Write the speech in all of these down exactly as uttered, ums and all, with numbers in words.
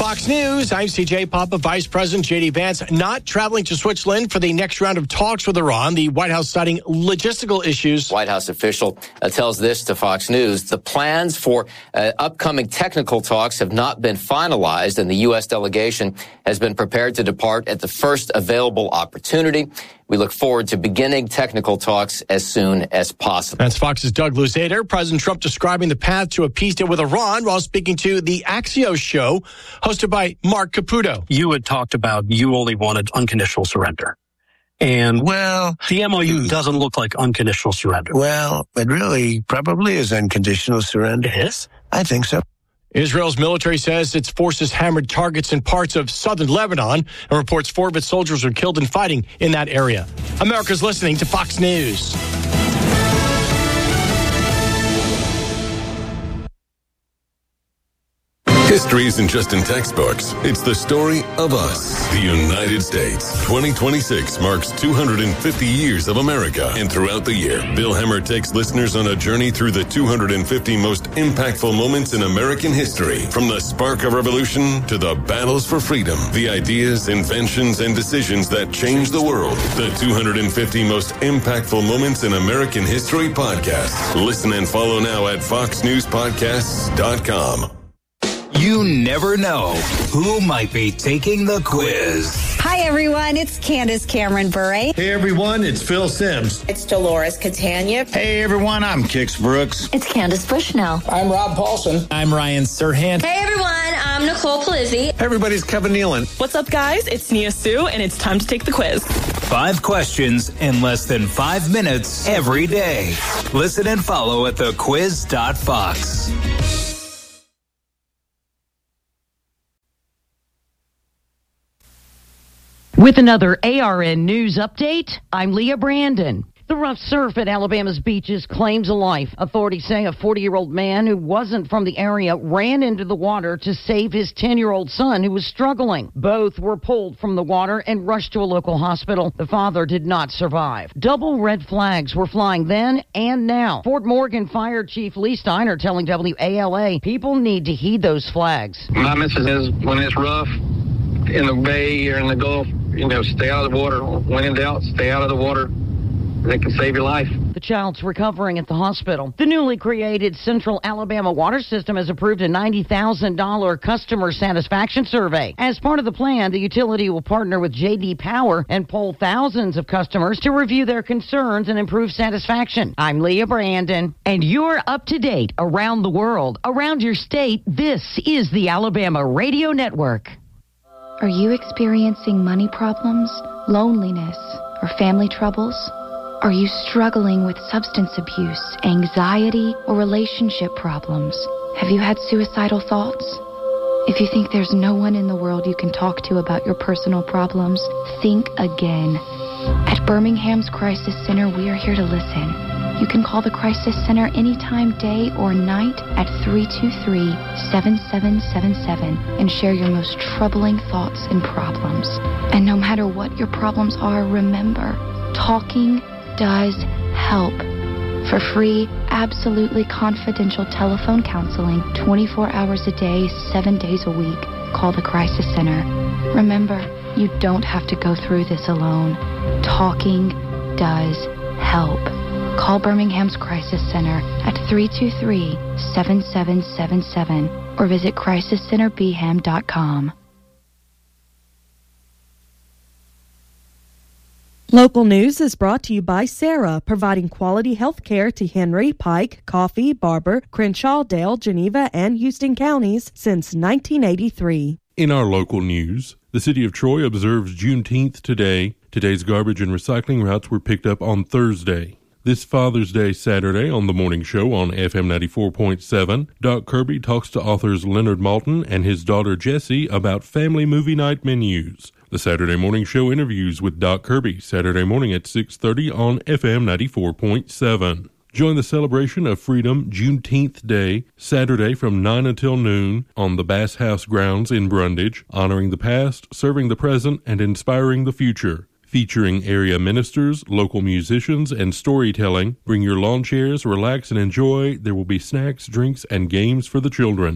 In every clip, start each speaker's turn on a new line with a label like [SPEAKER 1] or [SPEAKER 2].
[SPEAKER 1] Fox News, I'm C J Papa. Vice President J D Vance not traveling to Switzerland for the next round of talks with Iran. The White House citing logistical issues.
[SPEAKER 2] White House official uh, tells this to Fox News. The plans for uh, upcoming technical talks have not been finalized, and the U S delegation has been prepared to depart at the first available opportunity. We look forward to beginning technical talks as soon as possible.
[SPEAKER 1] That's Fox's Doug Luzader. President Trump describing the path to a peace deal with Iran while speaking to the Axios show, hosted by Mark Caputo.
[SPEAKER 3] You had talked about you only wanted unconditional surrender. And, well, the M O U doesn't look like unconditional surrender.
[SPEAKER 4] Well, it really probably is unconditional surrender.
[SPEAKER 3] It is?
[SPEAKER 4] I think so.
[SPEAKER 1] Israel's military says its forces hammered targets in parts of southern Lebanon and reports four of its soldiers were killed in fighting in that area. America's listening to Fox News.
[SPEAKER 5] History isn't just in textbooks. It's the story of us, the United States. twenty twenty-six marks two hundred fifty years of America. And throughout the year, Bill Hemmer takes listeners on a journey through the two hundred fifty most impactful moments in American history. From the spark of revolution to the battles for freedom, the ideas, inventions, and decisions that changed the world. The two hundred fifty most impactful moments in American history podcast. Listen and follow now at fox news podcasts dot com.
[SPEAKER 6] You never know who might be taking the quiz.
[SPEAKER 7] Hi, everyone. It's Candace Cameron Bure.
[SPEAKER 8] Hey, everyone. It's Phil Sims.
[SPEAKER 9] It's Dolores Catania.
[SPEAKER 10] Hey, everyone. I'm Kix Brooks.
[SPEAKER 11] It's Candace Bushnell.
[SPEAKER 12] I'm Rob Paulson.
[SPEAKER 13] I'm Ryan Serhant.
[SPEAKER 14] Hey, everyone. I'm Nicole Palizzi.
[SPEAKER 15] Hey, everybody's Kevin Nealon.
[SPEAKER 16] What's up, guys? It's Nia Sue, and it's time to take the quiz.
[SPEAKER 6] Five questions in less than five minutes every day. Listen and follow at the quiz dot fox.
[SPEAKER 17] With another A R N News update, I'm Leah Brandon. The rough surf at Alabama's beaches claims a life. Authorities say a forty-year-old man who wasn't from the area ran into the water to save his ten-year-old son who was struggling. Both were pulled from the water and rushed to a local hospital. The father did not survive. Double red flags were flying then and now. Fort Morgan Fire Chief Lee Steiner telling W A L A people need to heed those flags.
[SPEAKER 18] My message is when it's rough in the bay or in the Gulf, you know, stay out of the water. When in doubt, stay out of the water. It can save your life.
[SPEAKER 17] The child's recovering at the hospital. The newly created Central Alabama Water System has approved a ninety thousand dollars customer satisfaction survey. As part of the plan, the utility will partner with J D Power and poll thousands of customers to review their concerns and improve satisfaction. I'm Leah Brandon, and you're up to date around the world, around your state. This is the Alabama Radio Network.
[SPEAKER 19] Are you experiencing money problems, loneliness, or family troubles? Are you struggling with substance abuse, anxiety, or relationship problems? Have you had suicidal thoughts? If you think there's no one in the world you can talk to about your personal problems, think again. At Birmingham's Crisis Center, we are here to listen. You can call the Crisis Center anytime, day or night, at three two three, seven seven seven seven and share your most troubling thoughts and problems. And no matter what your problems are, remember, talking does help. For free, absolutely confidential telephone counseling, twenty-four hours a day, seven days a week. Call the Crisis Center. Remember, you don't have to go through this alone. Talking does help. Call Birmingham's Crisis Center at three two three, seven seven seven seven or visit crisis center b ham dot com.
[SPEAKER 20] Local news is brought to you by Sarah, providing quality health care to Henry, Pike, Coffee, Barber, Crenshaw, Dale, Geneva, and Houston counties since nineteen eighty-three.
[SPEAKER 6] In our local news, the city of Troy observes Juneteenth today. Today's garbage and recycling routes were picked up on Thursday. This Father's Day Saturday on The Morning Show on F M ninety-four point seven, Doc Kirby talks to authors Leonard Maltin and his daughter Jessie about family movie night menus. The Saturday Morning Show interviews with Doc Kirby, Saturday morning at six thirty on F M ninety-four point seven. Join the celebration of freedom Juneteenth Day, Saturday from nine until noon on the Bass House grounds in Brundage, honoring the past, serving the present, and inspiring the future. Featuring area ministers, local musicians, and storytelling. Bring your lawn chairs, relax, and enjoy. There will be snacks, drinks, and games for the children.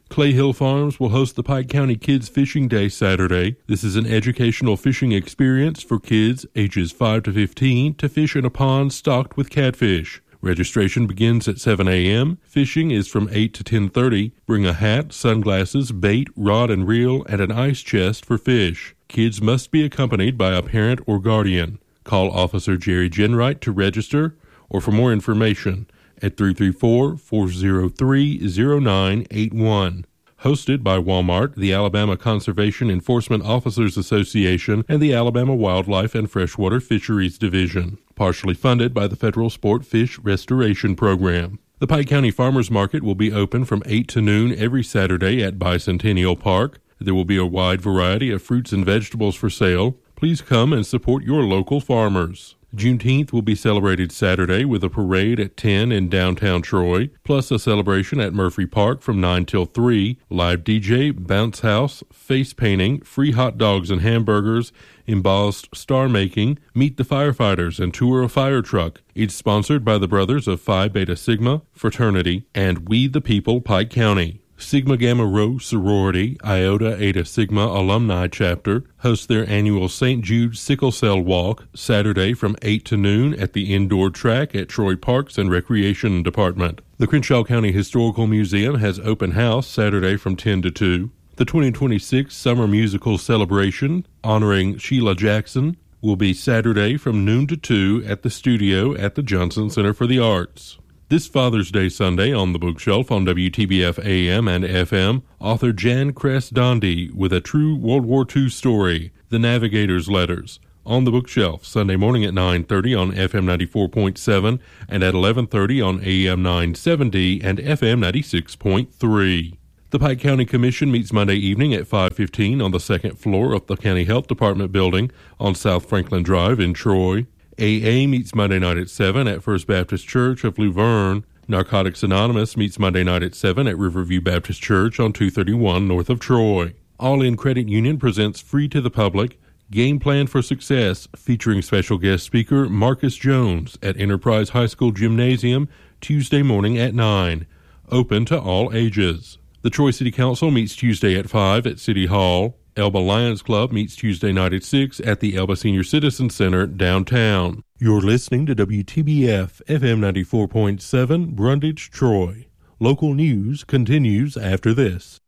[SPEAKER 6] Clay Hill Farms will host the Pike County Kids Fishing Day Saturday. This is an educational fishing experience for kids ages five to fifteen to fish in a pond stocked with catfish. Registration begins at seven a.m. Fishing is from eight to ten thirty. Bring a hat, sunglasses, bait, rod and reel, and an ice chest for fish. Kids must be accompanied by a parent or guardian. Call Officer Jerry Genright to register or for more information at three three four, four zero three, zero nine eight one. Hosted by Walmart, the Alabama Conservation Enforcement Officers Association, and the Alabama Wildlife and Freshwater Fisheries Division. Partially funded by the Federal Sport Fish Restoration Program. The Pike County Farmers Market will be open from eight to noon every Saturday at Bicentennial Park. There will be a wide variety of fruits and vegetables for sale. Please come and support your local farmers. Juneteenth will be celebrated Saturday with a parade at ten in downtown Troy, plus a celebration at Murphy Park from nine till three, live D J, bounce house, face painting, free hot dogs and hamburgers, embossed star making, meet the firefighters, and tour a fire truck. It's sponsored by the Brothers of Phi Beta Sigma Fraternity and We the People Pike County. Sigma Gamma Rho Sorority Iota Eta Sigma Alumni Chapter hosts their annual Saint Jude Sickle Cell Walk Saturday from eight to noon at the indoor track at Troy Parks and Recreation Department. The Crenshaw County Historical Museum has open house Saturday from ten to two. The twenty twenty-six Summer Musical Celebration honoring Sheila Jackson will be Saturday from noon to two at the studio at the Johnson Center for the Arts. This Father's Day Sunday on the bookshelf on W T B F A M and F M, author Jan Kress-Dondi with a true World War Two story, The Navigator's Letters. On the bookshelf Sunday morning at nine thirty on F M ninety-four point seven and at eleven thirty on A M nine seventy and F M ninety-six point three. The Pike County Commission meets Monday evening at five fifteen on the second floor of the County Health Department building on South Franklin Drive in Troy. A A meets Monday night at seven at First Baptist Church of Luverne. Narcotics Anonymous meets Monday night at seven at Riverview Baptist Church on two thirty-one north of Troy. All In Credit Union presents free to the public Game Plan for Success featuring special guest speaker Marcus Jones at Enterprise High School Gymnasium Tuesday morning at nine. Open to all ages. The Troy City Council meets Tuesday at five at City Hall. Elba Lions Club meets Tuesday night at six at the Elba Senior Citizen Center downtown. You're listening to W T B F F M ninety-four point seven Brundage, Troy. Local news continues after this.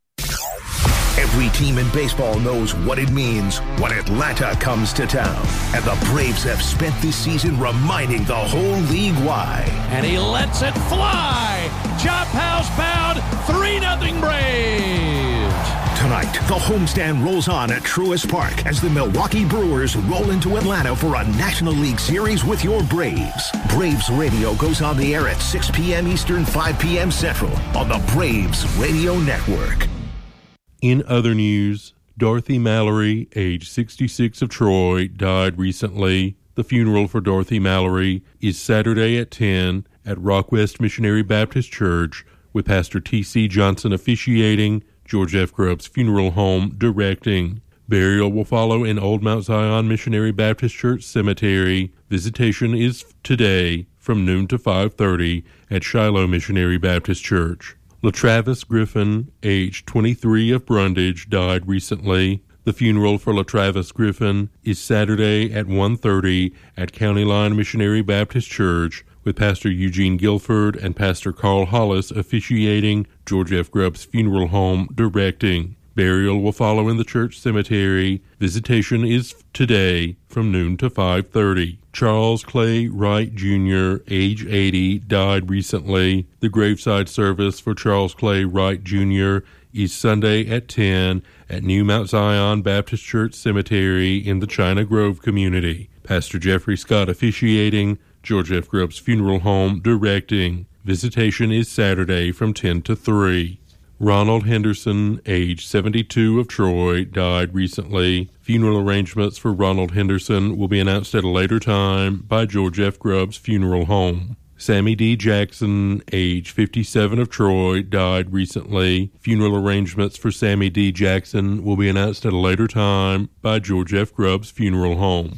[SPEAKER 9] Every team in baseball knows what it means when Atlanta comes to town. And the Braves have spent this season reminding the whole league why.
[SPEAKER 11] And he lets it fly. Chop house bound, three nothing Braves.
[SPEAKER 9] Tonight, the homestand rolls on at Truist Park as the Milwaukee Brewers roll into Atlanta for a National League Series with your Braves. Braves Radio goes on the air at six p.m. Eastern, five p.m. Central on the Braves Radio Network.
[SPEAKER 6] In other news, Dorothy Mallory, age sixty-six of Troy, died recently. The funeral for Dorothy Mallory is Saturday at ten at Rockwest Missionary Baptist Church with Pastor T C. Johnson officiating, George F. Grubb's Funeral Home directing. Burial will follow in Old Mount Zion Missionary Baptist Church Cemetery. Visitation is today from noon to five thirty at Shiloh Missionary Baptist Church. LaTravis Griffin, age twenty-three of Brundage, died recently. The funeral for LaTravis Griffin is Saturday at one thirty at County Line Missionary Baptist Church with Pastor Eugene Guilford and Pastor Carl Hollis officiating, George F. Grubb's Funeral Home directing. Burial will follow in the church cemetery. Visitation is today from noon to five thirty. Charles Clay Wright Junior, age eighty, died recently. The graveside service for Charles Clay Wright Junior is Sunday at ten at New Mount Zion Baptist Church Cemetery in the China Grove community. Pastor Jeffrey Scott officiating, George F. Grubb's Funeral Home directing. Visitation is Saturday from ten to three. Ronald Henderson, age seventy-two of Troy, died recently. Funeral arrangements for Ronald Henderson will be announced at a later time by George F. Grubb's Funeral Home. Sammy D. Jackson, age fifty-seven of Troy, died recently. Funeral arrangements for Sammy D. Jackson will be announced at a later time by George F. Grubb's Funeral Home.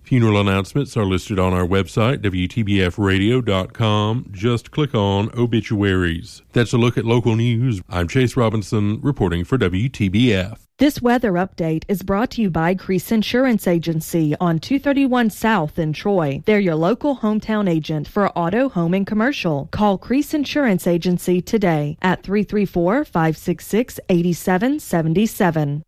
[SPEAKER 6] Funeral announcements are listed on our website, W T B F radio dot com. Just click on Obituaries. That's a look at local news. I'm Chase Robinson reporting for W T B F.
[SPEAKER 20] This weather update is brought to you by Crease Insurance Agency on two thirty-one South in Troy. They're your local hometown agent for auto, home, and commercial. Call Crease Insurance Agency today at three three four, five six six, eight seven seven seven.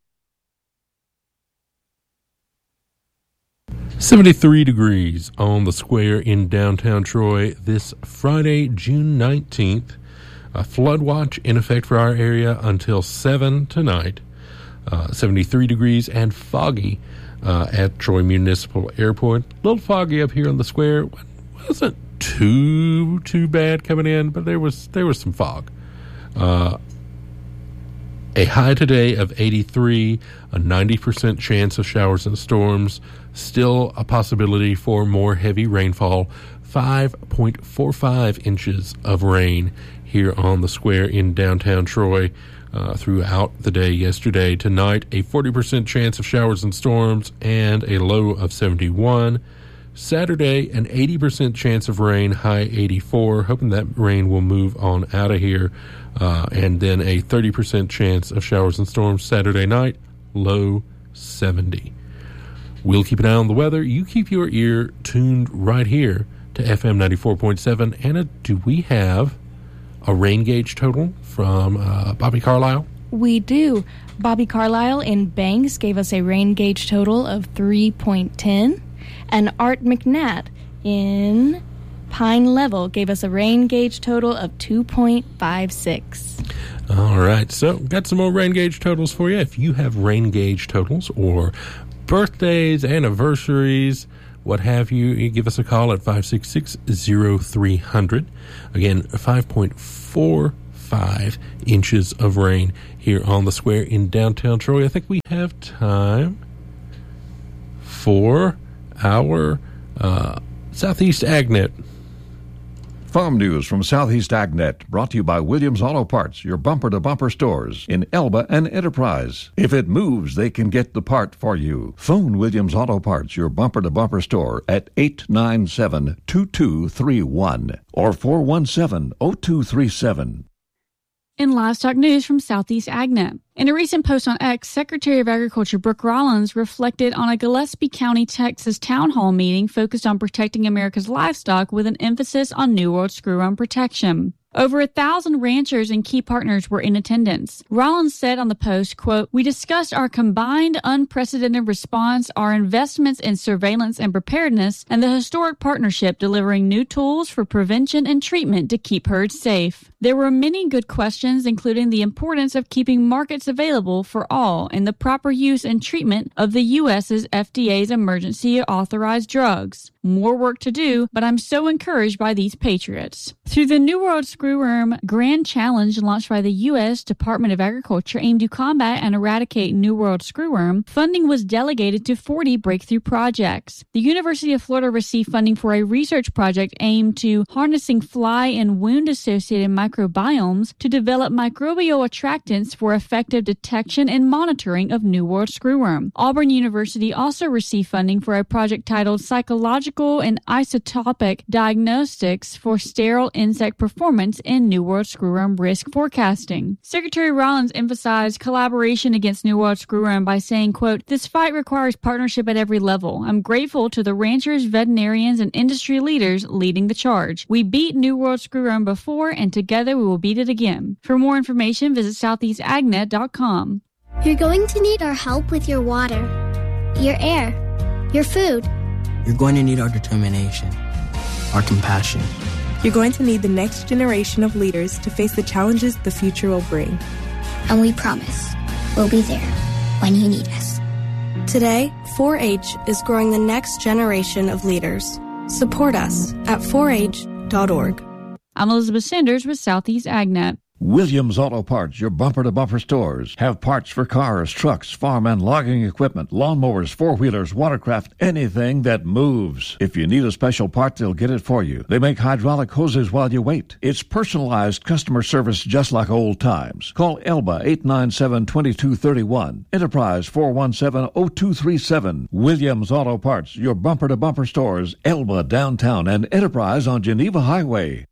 [SPEAKER 6] seventy-three degrees on the square in downtown Troy this Friday, June nineteenth. A flood watch in effect for our area until seven tonight. Uh, seventy-three degrees and foggy uh, at Troy Municipal Airport. A little foggy up here on the square. Wasn't too too bad coming in, but there was there was some fog. Uh, a high today of eighty-three, a ninety percent chance of showers and storms. Still a possibility for more heavy rainfall. five point four five inches of rain here on the square in downtown Troy. Uh, throughout the day yesterday. Tonight, a forty percent chance of showers and storms and a low of seventy-one. Saturday, an eighty percent chance of rain, high eighty-four. Hoping that rain will move on out of here. Uh, and then a thirty percent chance of showers and storms Saturday night, low seventy. We'll keep an eye on the weather. You keep your ear tuned right here to F M ninety-four point seven. Anna, do we have a rain gauge total from uh, Bobby Carlisle?
[SPEAKER 12] We do. Bobby Carlisle in Banks gave us a rain gauge total of three point one zero, and Art McNatt in Pine Level gave us a rain gauge total of two point five six.
[SPEAKER 6] All right, so got some more rain gauge totals for you. If you have rain gauge totals or birthdays, anniversaries, what have you, you give us a call at five six six, zero three zero zero. Again, five point four five inches of rain here on the square in downtown Troy. I think we have time for our uh, Southeast AgNet.
[SPEAKER 13] Farm news from Southeast AgNet, brought to you by Williams Auto Parts, your bumper-to-bumper stores in Elba and Enterprise. If it moves, they can get the part for you. Phone Williams Auto Parts, your bumper-to-bumper store, at eight nine seven, two two three one or four one seven, zero two three seven.
[SPEAKER 15] In livestock news from Southeast AgNet. In a recent post on X, Secretary of Agriculture Brooke Rollins reflected on a Gillespie County, Texas town hall meeting focused on protecting America's livestock with an emphasis on New World screw-worm protection. Over a thousand ranchers and key partners were in attendance. Rollins said on the post, quote, "We discussed our combined unprecedented response, our investments in surveillance and preparedness, and the historic partnership delivering new tools for prevention and treatment to keep herds safe. There were many good questions, including the importance of keeping markets available for all and the proper use and treatment of the U S's F D A's emergency authorized drugs. More work to do, but I'm so encouraged by these patriots." Through the New World Screwworm Grand Challenge launched by the U S Department of Agriculture aimed to combat and eradicate New World Screwworm, funding was delegated to forty breakthrough projects. The University of Florida received funding for a research project aimed to harnessing fly and wound-associated microbiomes to develop microbial attractants for effective detection and monitoring of New World Screwworm. Auburn University also received funding for a project titled Psychological and Isotopic Diagnostics for Sterile Insect Performance in New World Screwworm Risk Forecasting. Secretary Rollins emphasized collaboration against New World Screwworm by saying, quote, "This fight requires partnership at every level. I'm grateful to the ranchers, veterinarians, and industry leaders leading the charge. We beat New World Screwworm before, and together we will beat it again." For more information, visit southeast agnet dot com.
[SPEAKER 21] You're going to need our help with your water, your air, your food.
[SPEAKER 22] You're going to need our determination, our compassion.
[SPEAKER 23] You're going to need the next generation of leaders to face the challenges the future will bring.
[SPEAKER 21] And we promise we'll be there when you need us.
[SPEAKER 23] Today, four H is growing the next generation of leaders. Support us at four H dot org.
[SPEAKER 15] I'm Elizabeth Sanders with Southeast AgNet.
[SPEAKER 13] Williams Auto Parts, your bumper-to-bumper stores, have parts for cars, trucks, farm and logging equipment, lawnmowers, four-wheelers, watercraft, anything that moves. If you need a special part, they'll get it for you. They make hydraulic hoses while you wait. It's personalized customer service just like old times. Call Elba eight nine seven, two two three one. Enterprise four one seven, zero two three seven. Williams Auto Parts, your bumper-to-bumper stores, Elba downtown and Enterprise on Geneva Highway.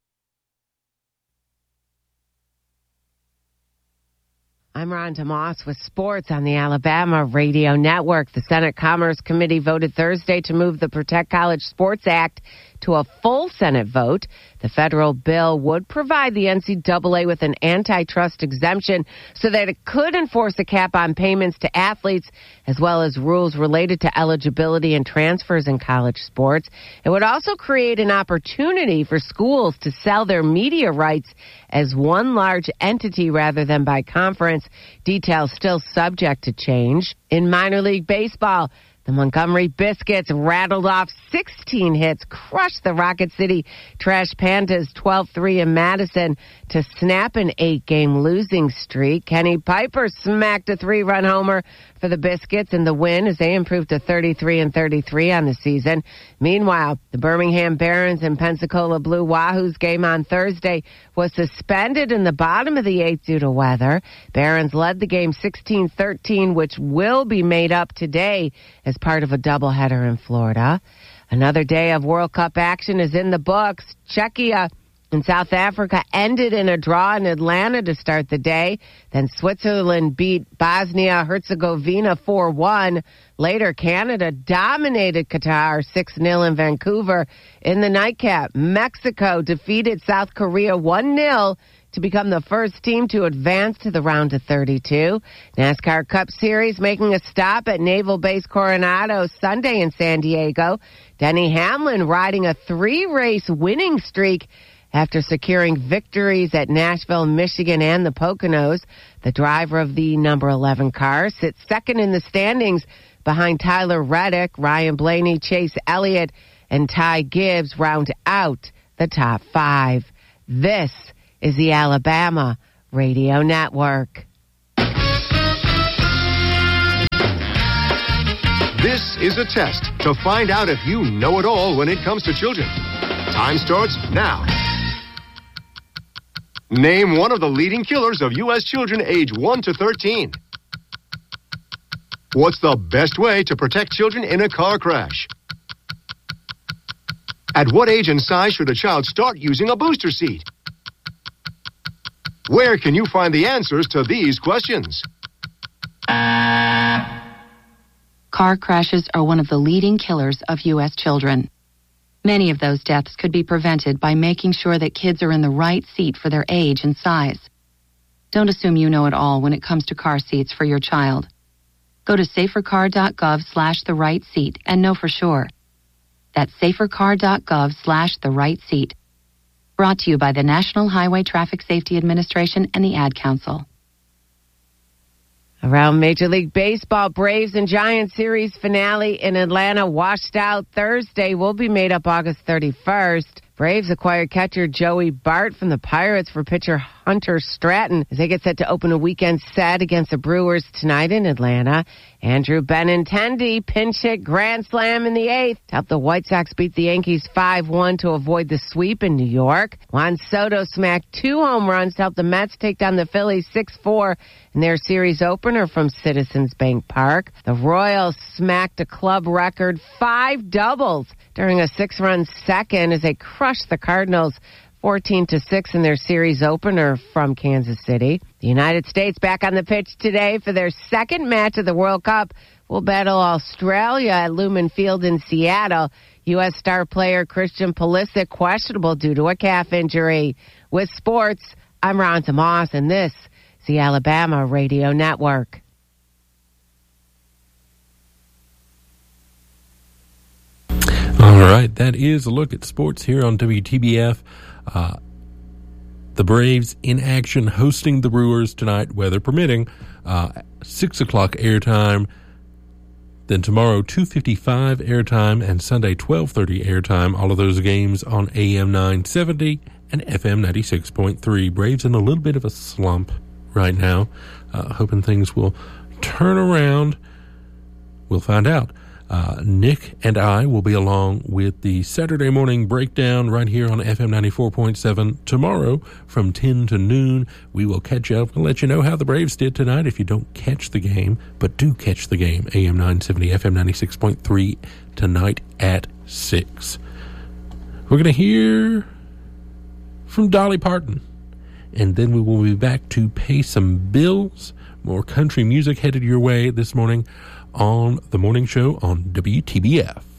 [SPEAKER 2] I'm Rhonda Moss with sports on the Alabama Radio Network. The Senate Commerce Committee voted Thursday to move the Protect College Sports Act to a full Senate vote. The federal bill would provide the N C double A with an antitrust exemption so that it could enforce a cap on payments to athletes, as well as rules related to eligibility and transfers in college sports. It would also create an opportunity for schools to sell their media rights as one large entity rather than by conference. Details still subject to change. In minor league baseball, the Montgomery Biscuits rattled off sixteen hits, crushed the Rocket City Trash Pandas twelve three in Madison to snap an eight-game losing streak. Kenny Piper smacked a three-run homer for the Biscuits in the win as they improved to thirty-three and thirty-three on the season. Meanwhile, the Birmingham Barons and Pensacola Blue Wahoos game on Thursday was suspended in the bottom of the eighth due to weather. Barons led the game sixteen thirteen, which will be made up today as part of a doubleheader in Florida. Another day of World Cup action is in the books. Czechia and South Africa ended in a draw in Atlanta to start the day. Then Switzerland beat Bosnia-Herzegovina four one. Later, Canada dominated Qatar six nil in Vancouver. In the nightcap, Mexico defeated South Korea one nil to become the first team to advance to the round of thirty-two. NASCAR Cup Series making a stop at Naval Base Coronado Sunday in San Diego. Denny Hamlin riding a three-race winning streak after securing victories at Nashville, Michigan, and the Poconos. The driver of the number eleven car sits second in the standings behind Tyler Reddick. Ryan Blaney, Chase Elliott, and Ty Gibbs round out the top five. This is the Alabama Radio Network.
[SPEAKER 3] This is a test to find out if you know it all when it comes to children. Time starts now. Name one of the leading killers of U S children age one to thirteen. What's the best way to protect children in a car crash? At what age and size should a child start using a booster seat? Where can you find the answers to these questions?
[SPEAKER 4] Car crashes are one of the leading killers of U S children. Many of those deaths could be prevented by making sure that kids are in the right seat for their age and size. Don't assume you know it all when it comes to car seats for your child. Go to safercar.gov slash the right seat and know for sure. That's safercar.gov slash the right seat. Brought to you by the National Highway Traffic Safety Administration and the Ad Council.
[SPEAKER 2] Around Major League Baseball, Braves and Giants series finale in Atlanta washed out Thursday. Will be made up August thirty-first. Braves acquired catcher Joey Bart from the Pirates for pitcher Hunter Stratton as they get set to open a weekend set against the Brewers tonight in Atlanta. Andrew Benintendi pinch hit grand slam in the eighth to help the White Sox beat the Yankees five one to avoid the sweep in New York. Juan Soto smacked two home runs to help the Mets take down the Phillies six four in their series opener from Citizens Bank Park. The Royals smacked a club record five doubles during a six-run second as they crushed the Cardinals fourteen to six in their series opener from Kansas City. The United States back on the pitch today for their second match of the World Cup will battle Australia at Lumen Field in Seattle. U S star player Christian Pulisic questionable due to a calf injury. With sports, I'm Rhonda Moss, and this is the Alabama Radio Network.
[SPEAKER 6] All right, that is a look at sports here on W T B F. Uh, the Braves in action hosting the Brewers tonight, weather permitting. Uh, six o'clock airtime. Then tomorrow, two fifty-five airtime, and Sunday, twelve thirty airtime. All of those games on A M nine seventy and F M ninety-six point three. Braves in a little bit of a slump right now, uh, hoping things will turn around. We'll find out. Uh, Nick and I will be along with the Saturday morning breakdown right here on F M ninety-four point seven tomorrow from ten to noon. We will catch up and let you know how the Braves did tonight if you don't catch the game, but do catch the game. A M nine seventy, F M ninety-six point three tonight at six. We're going to hear from Dolly Parton, and then we will be back to pay some bills. More country music headed your way this morning on the morning show on W T B F.